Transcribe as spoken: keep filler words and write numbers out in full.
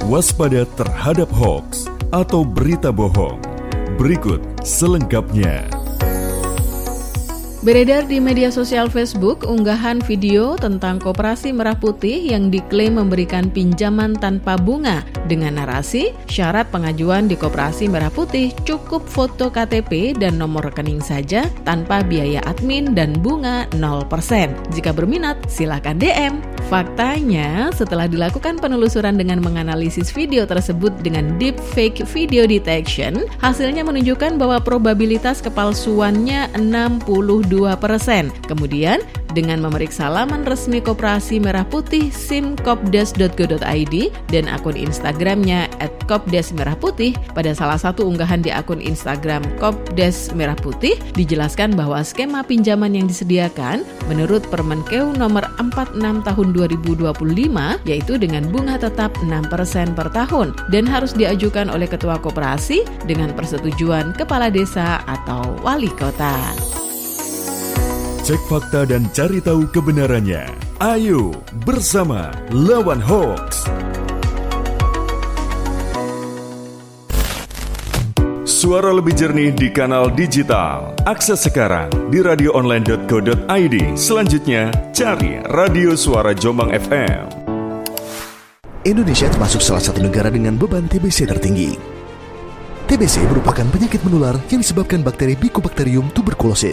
Waspada terhadap hoaks atau berita bohong. Berikut selengkapnya. Beredar di media sosial Facebook unggahan video tentang Koperasi Merah Putih yang diklaim memberikan pinjaman tanpa bunga dengan narasi syarat pengajuan di Koperasi Merah Putih cukup foto K T P dan nomor rekening saja tanpa biaya admin dan bunga nol persen. Jika berminat, silakan D M. Faktanya, setelah dilakukan penelusuran dengan menganalisis video tersebut dengan deepfake video detection, hasilnya menunjukkan bahwa probabilitas kepalsuannya enam puluh dua persen. Kemudian, dengan memeriksa laman resmi Koperasi Merah Putih simkopdes dot go dot i d dan akun Instagramnya et kopdes merah putih, pada salah satu unggahan di akun Instagram Kopdes Merah Putih dijelaskan bahwa skema pinjaman yang disediakan menurut Permenkeu nomor empat puluh enam tahun dua ribu dua puluh lima yaitu dengan bunga tetap enam persen per tahun dan harus diajukan oleh ketua koperasi dengan persetujuan kepala desa atau wali kota. Cek fakta dan cari tahu kebenarannya. Ayo bersama lawan hoaks. Suara lebih jernih di kanal digital. Akses sekarang di radio online dot go dot i d. Selanjutnya, cari Radio Suara Jombang F M. Indonesia termasuk salah satu negara dengan beban T B C tertinggi. T B C merupakan penyakit menular yang disebabkan bakteri Mycobacterium tuberculosis.